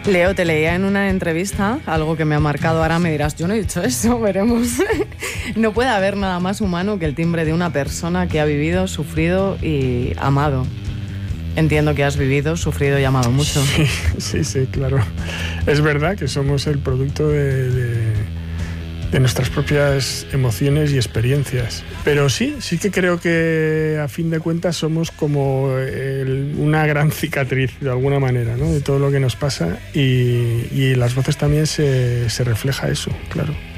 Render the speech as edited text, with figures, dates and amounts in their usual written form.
Leo, te leía en una entrevista algo que me ha marcado, ahora me dirás, yo no he dicho eso, veremos. No puede haber nada más humano que el timbre de una persona que ha vivido, sufrido y amado. Entiendo que has vivido, sufrido y amado mucho. Sí, claro. Es verdad que somos el producto de nuestras propias emociones y experiencias. Pero sí que creo que a fin de cuentas somos como una gran cicatriz, de alguna manera, ¿no? De todo lo que nos pasa y en las voces también se refleja eso, claro.